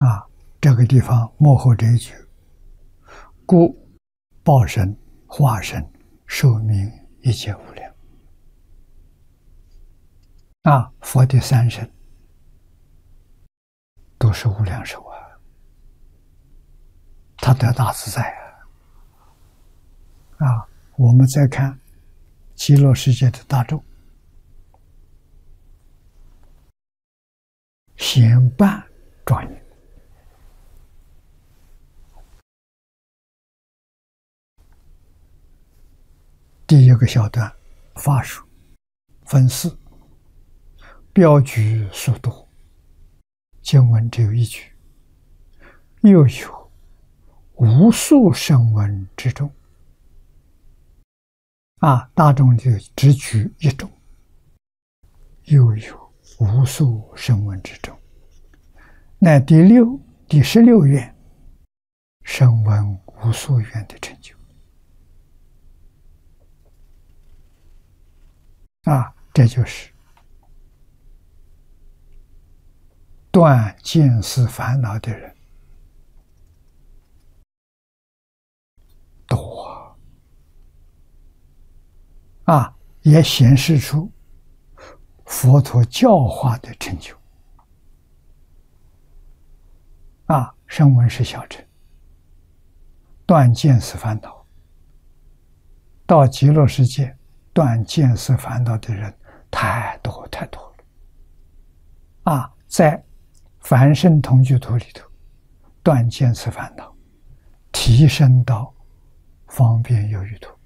啊，这个地方幕后这一句，故报身、化身、寿命一切无量。啊，佛的三身都是无量寿啊，他得大自在啊！啊，我们再看极乐世界的大众，显办庄严。第一个小段，法术分四，标举速度。经文只有一句，又有无数声闻之众。啊，大众就只举一种，又有无数声闻之众。乃第16愿，声闻无数愿的成就。啊，这就是断见思烦恼的人多啊，也显示出佛陀教化的成就。啊，声闻是小乘，断见思烦恼，到极乐世界断见思烦恼的人太多太多了。啊，在凡圣同居土里头，断见思烦恼，提升到方便有余土。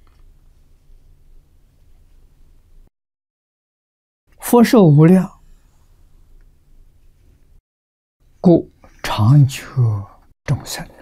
福寿无量，故常觉众生